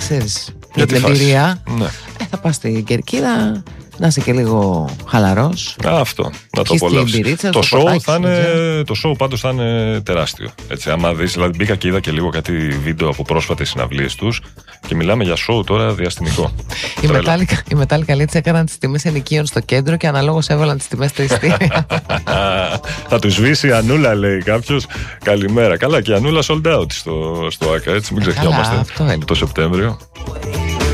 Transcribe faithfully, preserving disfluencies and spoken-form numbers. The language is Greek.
ξέρεις, για την εμπειρία, ναι. ε, θα πας στην Κερκίδα, να είσαι και λίγο χαλαρός. Α, αυτό, να το απολαύσεις. Το, το, show θα είναι, το show πάντως θα είναι τεράστιο. Έτσι, άμα δεις, δηλαδή μπήκα και είδα και λίγο κάτι βίντεο από πρόσφατες συναυλίες τους και μιλάμε για show τώρα διαστημικό. Η Metallica, η Metallica λέει τις έκαναν τις τιμές ενοικίων στο κέντρο και αναλόγως έβαλαν τις τιμές στα ειστήρια. Θα του σβήσει η Ανούλα, λέει κάποιος. Καλημέρα. Καλά, και η Ανούλα sold out στο, στο ΆΚΑ, έτσι, μην ξεχνιόμαστε. Το Σεπτέμβριο.